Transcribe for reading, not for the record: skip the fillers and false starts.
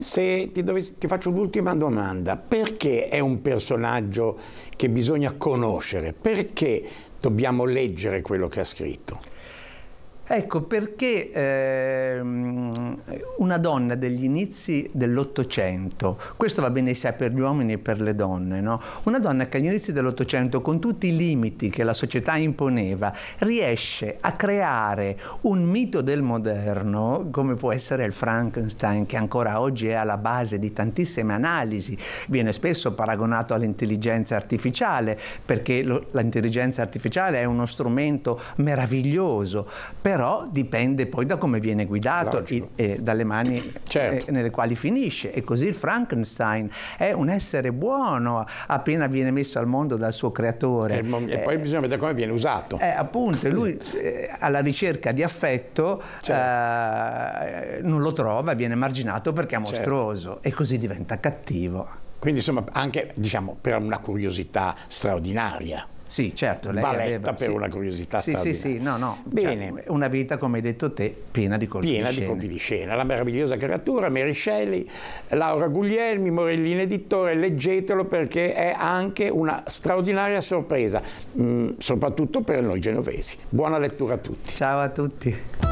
Se ti faccio l'ultima domanda, perché è un personaggio che bisogna conoscere? Perché dobbiamo leggere quello che ha scritto? Ecco, perché una donna degli inizi dell'Ottocento, questo va bene sia per gli uomini che per le donne, no? Una donna che agli inizi dell'Ottocento, con tutti i limiti che la società imponeva, riesce a creare un mito del moderno, come può essere il Frankenstein, che ancora oggi è alla base di tantissime analisi, viene spesso paragonato all'intelligenza artificiale, perché l'intelligenza artificiale è uno strumento meraviglioso, però dipende poi da come viene guidato e dalle mani nelle quali finisce. E così il Frankenstein è un essere buono appena viene messo al mondo dal suo creatore. E poi bisogna vedere come viene usato. Appunto, lui alla ricerca di affetto non lo trova, viene marginato perché è mostruoso e così diventa cattivo. Quindi insomma anche, diciamo, per una curiosità straordinaria. Sì, certo. Lei Valletta per una curiosità straordinaria. Sì, no. Bene. Cioè, una vita, come hai detto te, piena di colpi di scena. La meravigliosa creatura, Mary Shelley, Laura Guglielmi, Morellini editore, leggetelo perché è anche una straordinaria sorpresa, soprattutto per noi genovesi. Buona lettura a tutti. Ciao a tutti.